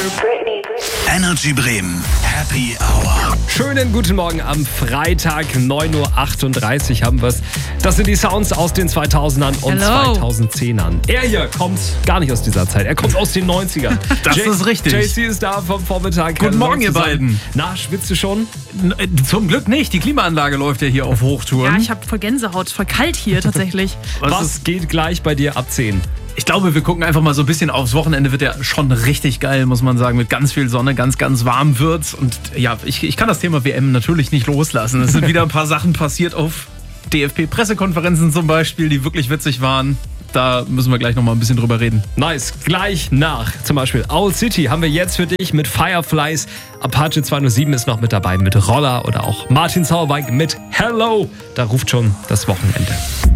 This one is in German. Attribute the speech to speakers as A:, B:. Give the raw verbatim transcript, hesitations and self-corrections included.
A: Energy Bremen, Happy Hour.
B: Schönen guten Morgen am Freitag, neun Uhr achtunddreißig haben wir es. Das sind die Sounds aus den zweitausendern und
C: Hello.
B: zweitausendzehnern. Er hier kommt gar nicht aus dieser Zeit, er kommt aus den neunzigern.
D: Das
B: J-
D: ist richtig.
B: J C ist da vom Vormittag.
D: Guten
B: Hallo
D: Morgen, ihr
B: zusammen.
D: beiden.
B: Na, schwitzt du schon?
D: Zum Glück nicht. Die Klimaanlage läuft ja hier auf Hochtouren.
C: Ja, ich habe voll Gänsehaut, voll kalt hier tatsächlich.
D: Was
B: Was
D: ist-
B: geht gleich bei dir ab zehn?
D: Ich glaube, wir gucken einfach mal so ein bisschen aufs Wochenende. Wird ja schon richtig geil, muss man sagen. Mit ganz viel Sonne, ganz, ganz warm wird's. Und ja, ich, ich kann das Thema W M natürlich nicht loslassen. Es sind wieder ein paar Sachen passiert auf D F B-Pressekonferenzen zum Beispiel, die wirklich witzig waren. Da müssen wir gleich noch mal ein bisschen drüber reden.
B: Nice, gleich nach zum Beispiel Owl City haben wir jetzt für dich mit Fireflies. Apache zweihundertsieben ist noch mit dabei mit Roller oder auch Martin Sauerweig mit Hello. Da ruft schon das Wochenende.